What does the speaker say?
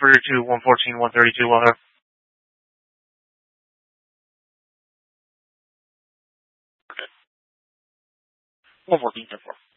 for your 2, 114, 132, we'll have 114, 10-4.